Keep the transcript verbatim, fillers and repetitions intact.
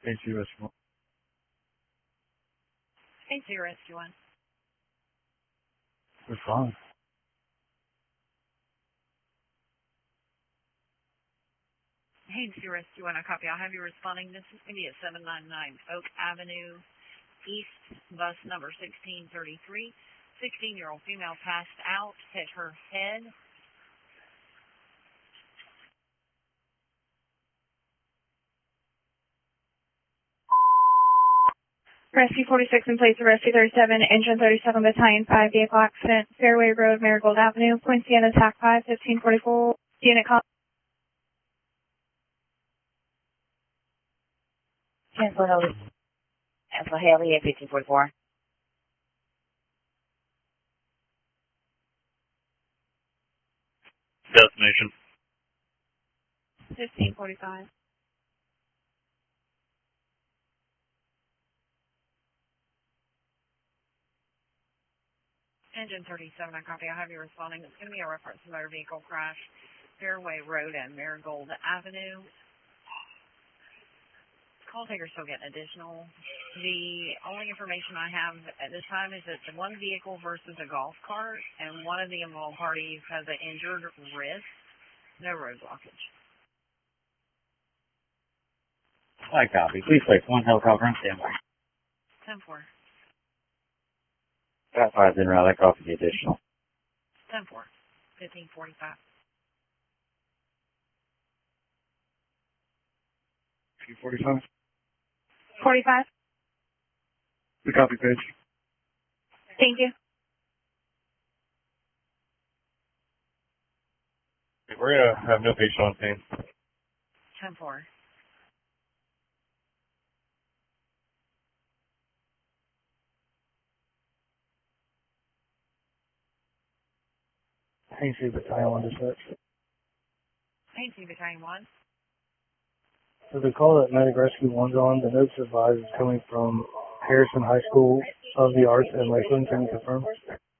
H C Rescue one. H C Rescue one. Respond. H C Rescue one, I copy. I'll have you responding. This is going to be at seven ninety-nine Oak Avenue East, bus number sixteen thirty-three. sixteen-year-old female passed out, hit her head. Rescue forty-six in place of Rescue thirty-seven, Engine thirty-seven Battalion five, vehicle accident, Fairway Road, Marigold Avenue, Point Sienna, T A C five, fifteen forty-four, unit call. Cancel Haley. Cancel Haley at fifteen forty-four. Destination. fifteen forty-five. Engine thirty-seven, I copy. I'll have you responding. It's going to be a reference to motor vehicle crash, Fairway Road and Marigold Avenue. Call taker still getting additional. The only information I have at this time is that the one vehicle versus a golf cart, and one of the involved parties has an injured wrist. No road blockage. I copy. Please place one helicopter on standby. ten four. Got five in route. I copy the additional. ten four. fifteen forty-five. Two forty-five. forty-five. We copy, Paige. Thank you. We're going to have no patient on scene. ten four. H C Battalion one dispatch. H C Battalion one. So the call that Medic Rescue one's on, the notes advised is coming from Harrison High School of the Arts in Lakeland. Can you confirm?